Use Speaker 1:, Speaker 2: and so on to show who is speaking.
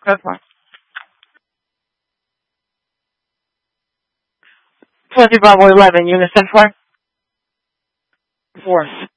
Speaker 1: Go for it. 20 Bravo 11, unit 10-4. 4.